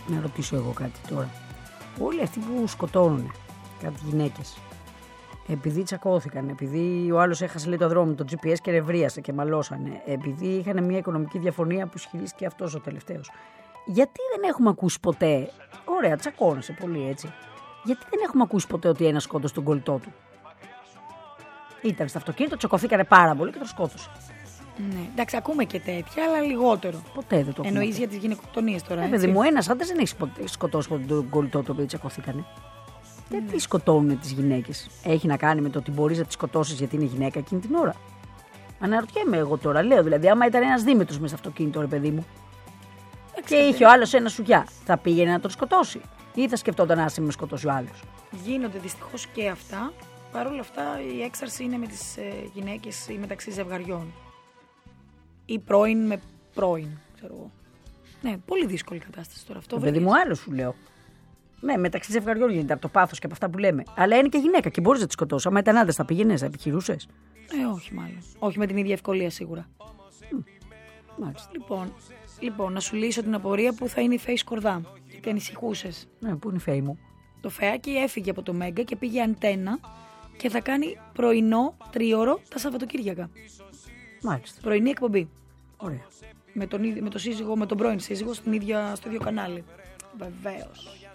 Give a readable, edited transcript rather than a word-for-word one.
Να ρωτήσω εγώ κάτι τώρα. Όλοι αυτοί που σκοτώνουν κάτι γυναίκες, επειδή τσακώθηκαν, επειδή ο άλλος έχασε λέει το δρόμο, το GPS και ρευρίασε και μαλώσανε, επειδή είχαν μια οικονομική διαφωνία που ισχυρίστηκε αυτός ο τελευταίος. Γιατί δεν έχουμε ακούσει ποτέ, ωραία τσακώνεσαι πολύ έτσι, γιατί δεν έχουμε ακούσει ποτέ ότι ένας σκότωσε τον κολλητό του? Ήταν στο αυτοκίνητο, τσακωθήκανε πάρα πολύ και τον σκότωσε. Ναι, εντάξει, ακούμε και τέτοια, αλλά λιγότερο. Ποτέ δεν το ακούμε. Εννοείς για τις γυναικοκτονίες τώρα. Παιδί μου, ένας άντρας δεν έχει σκοτώσει ποτέ τον κολλητό του, επειδή τσακωθήκανε. Γιατί σκοτώνουν τις γυναίκες? Έχει να κάνει με το ότι μπορείς να τις σκοτώσεις γιατί είναι γυναίκα εκείνη την ώρα? Αναρωτιέμαι εγώ τώρα. Λέω δηλαδή, άμα ήταν ένας Δήμητρος μέσα στο αυτοκίνητο, ρε παιδί μου, και είχε ο άλλος ένα σουγιά, θα πήγαινε να τον σκοτώσει? Ή θα σκεφτόταν άσε με σκοτώσει ο άλλος? Γίνονται δυστυχώς και αυτά. Παρ' όλα αυτά, η έξαρση είναι με τις γυναίκες ή μεταξύ ζευγαριών. Ή πρώην με πρώην, ξέρω εγώ. Ναι, πολύ δύσκολη κατάσταση τώρα αυτό. Παιδί μου, άλλο σου λέω. Ναι, μεταξύ ζευγαριών γίνεται από το πάθος και από αυτά που λέμε. Αλλά είναι και γυναίκα και μπορείς να τη σκοτώσεις. Άμα ήταν άντρας, θα πήγαινες, θα επιχειρούσες? Όχι, μάλλον. Όχι με την ίδια ευκολία σίγουρα. Μάλιστα. Λοιπόν, να σου λύσω την απορία που θα είναι η Φέη Σκορδά. Γιατί ανησυχούσες. Ναι, πού είναι η Φέη μου? Το φεάκι έφυγε από το Μέγκα και πήγε Αντένα και θα κάνει πρωινό τρίωρο τα Σαββατοκύριακα. Μάλιστα. Πρωινή εκπομπή. Ωραία. Με τον σύζυγο, με τον πρώην σύζυγο στο ίδιο κανάλι. Βεβαίως.